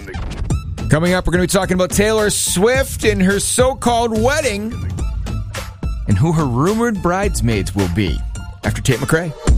Coming up, we're going to be talking about Taylor Swift and her so-called wedding and who her rumored bridesmaids will be after Tate McRae.